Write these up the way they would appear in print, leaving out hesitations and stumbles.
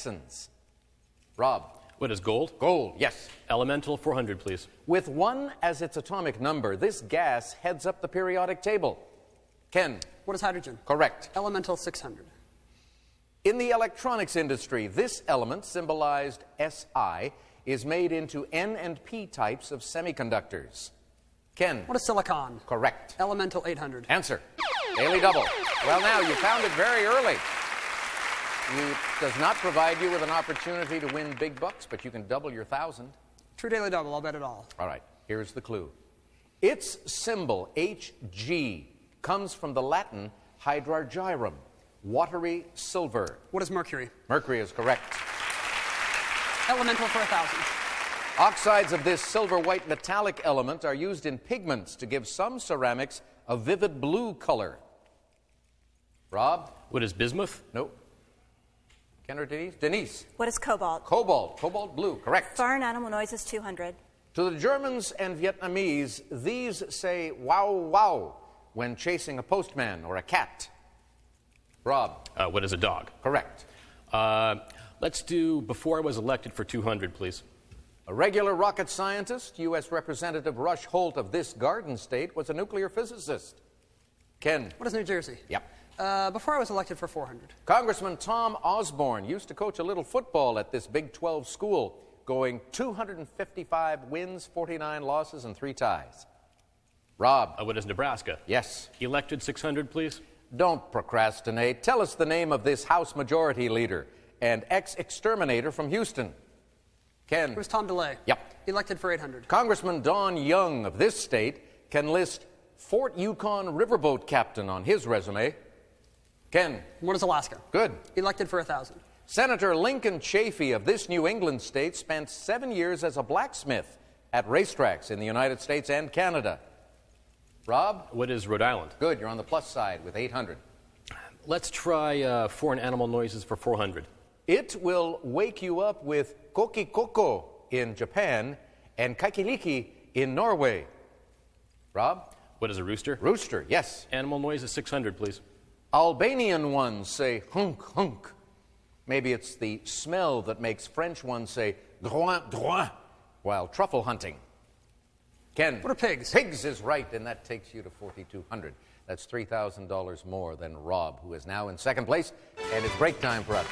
Texans. Rob. What is gold? Gold, yes. Elemental 400, please. With 1 as its atomic number, this gas heads up the periodic table. Ken. What is hydrogen? Correct. Elemental 600. In the electronics industry, this element, symbolized Si, is made into N and P types of semiconductors. Ken. What is silicon? Correct. Elemental 800. Answer. Daily double. Well, now, you found it very early. It does not provide you with an opportunity to win big bucks, but you can double your 1,000. True daily double, I'll bet it all. All right, here's the clue. Its symbol, Hg, comes from the Latin hydrargyrum, watery silver. What is mercury? Mercury is correct. Elemental for 1,000. Oxides of this silver-white metallic element are used in pigments to give some ceramics a vivid blue color. Rob? What is bismuth? Nope. Ken or Denise? Denise. What is cobalt? Cobalt. Cobalt blue. Correct. Foreign animal noise is 200. To the Germans and Vietnamese, these say wow wow when chasing a postman or a cat. Rob. What is a dog? Correct. Let's do before I was elected for 200, please. A regular rocket scientist, U.S. Representative Rush Holt of this Garden State, was a nuclear physicist. Ken. What is New Jersey? Yep. Before I was elected for 400. Congressman Tom Osborne used to coach a little football at this Big 12 school, going 255 wins, 49 losses, and 3 ties. Rob. What is Nebraska? Yes. Elected 600, please. Don't procrastinate. Tell us the name of this House Majority Leader and ex-exterminator from Houston. Ken. It was Tom DeLay. Yep. Elected for 800. Congressman Don Young of this state can list Fort Yukon riverboat captain on his resume. Ken. What is Alaska? Good. Elected for 1,000. Senator Lincoln Chafee of this New England state spent 7 years as a blacksmith at racetracks in the United States and Canada. Rob? What is Rhode Island? Good. You're on the plus side with 800. Let's try foreign animal noises for 400. It will wake you up with kokikoko in Japan and kaikiliki in Norway. Rob? What is a rooster? Rooster, yes. Animal noises 600, please. Albanian ones say hunk, hunk. Maybe it's the smell that makes French ones say droit, droit while truffle hunting. Ken. What are pigs? Pigs is right, and that takes you to 4,200. That's $3,000 more than Rob, who is now in second place, and it's break time for us.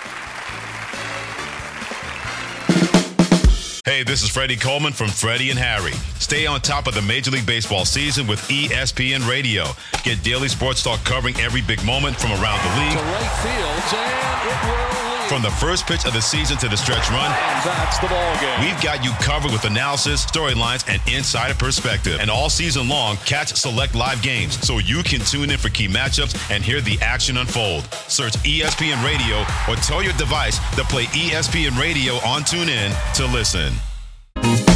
Hey, this is Freddie Coleman from Freddie and Harry. Stay on top of the Major League Baseball season with ESPN Radio. Get daily sports talk covering every big moment from around the league. To right field, and it will lead. From the first pitch of the season to the stretch run. And that's the ball game. We've got you covered with analysis, storylines, and insider perspective. And all season long, catch select live games so you can tune in for key matchups and hear the action unfold. Search ESPN Radio or tell your device to play ESPN Radio on TuneIn to listen.